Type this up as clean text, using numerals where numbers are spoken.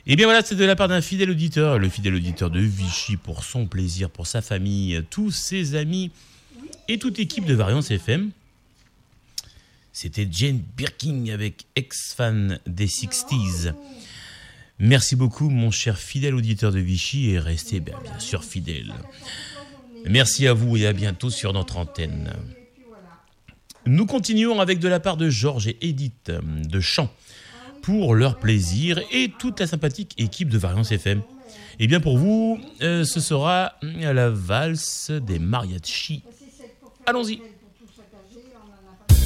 Et bien voilà, c'est de la part d'un fidèle auditeur, le fidèle auditeur de Vichy, pour son plaisir, pour sa famille, tous ses amis et toute équipe de Variance FM. C'était Jane Birkin avec ex-fan des 60s. Merci beaucoup mon cher fidèle auditeur de Vichy et restez bien sûr fidèle. Merci à vous et à bientôt sur notre antenne. Nous continuons avec de la part de Georges et Edith de Chant pour leur plaisir et toute la sympathique équipe de Variance FM. Et bien pour vous, ce sera la valse des mariachis. Allons-y.